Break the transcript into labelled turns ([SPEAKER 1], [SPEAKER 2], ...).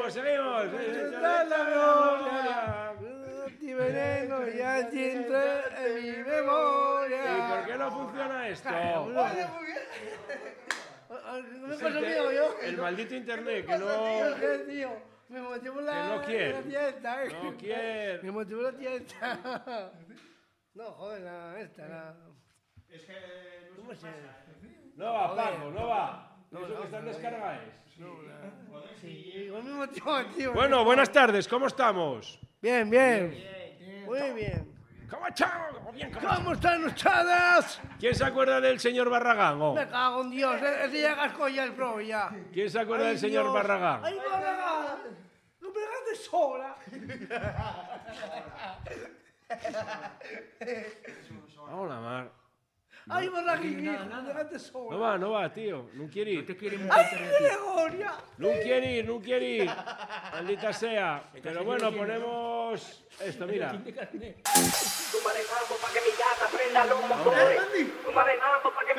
[SPEAKER 1] seguimos.
[SPEAKER 2] La memoria. Ti veneno ya entra en mi memoria.
[SPEAKER 1] ¿Y por qué no funciona esto?
[SPEAKER 2] ¿Qué pasa, tío? Yo.
[SPEAKER 1] El maldito internet que no...
[SPEAKER 2] ¿Qué, tío? Me motivó la
[SPEAKER 1] no quiere.
[SPEAKER 2] la tienda.
[SPEAKER 1] No quiere.
[SPEAKER 2] Me motivó la tienda. No, joder, esta.
[SPEAKER 3] Es que
[SPEAKER 2] ¿Cómo se...?
[SPEAKER 1] No va, Paco, no va. Eso que está en descarga es.
[SPEAKER 2] Sí, igual me motivó, tío.
[SPEAKER 1] Bueno, buenas tardes, ¿cómo estamos?
[SPEAKER 2] Bien. Muy bien.
[SPEAKER 1] ¿Cómo estamos? Bien,
[SPEAKER 2] ¿Cómo están ustedes?
[SPEAKER 1] ¿Quién se acuerda del señor Barragán? Oh?
[SPEAKER 2] Me cago en Dios, ese ya cascó ya el pro, ya.
[SPEAKER 1] ¿Quién se acuerda del señor
[SPEAKER 2] Dios.
[SPEAKER 1] Barragán?
[SPEAKER 2] ¡Ay, Barragán! ¡No me hagas de sola!
[SPEAKER 1] Vamos a mar.
[SPEAKER 2] ¡Ay, Barragán, hijo! ¡No me hagas de sola!
[SPEAKER 1] No va, tío. No quiere ir.
[SPEAKER 2] ¡Ay, Gregoria!
[SPEAKER 1] No quiere ir. Maldita sea. Pero bueno, ponemos esto, mira.
[SPEAKER 4] Tú manejando pa' que mi gata prenda los motores. Tú manejando pa' que